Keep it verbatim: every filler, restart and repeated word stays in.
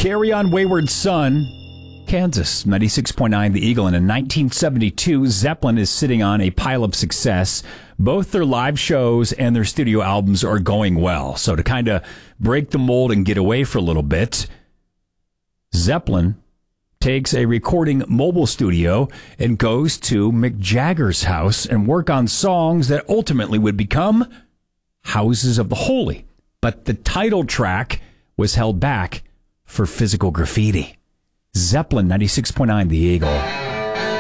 Carry On Wayward Son, Kansas, ninety-six point nine The Eagle. And in nineteen seventy-two, Zeppelin is sitting on a pile of success. Both their live shows and their studio albums are going well. So to kind of break the mold and get away for a little bit, Zeppelin takes a recording mobile studio and goes to Mick Jagger's house and work on songs that ultimately would become Houses of the Holy. But the title track was held back for Physical Graffiti. Zeppelin, ninety-six point nine The Eagle.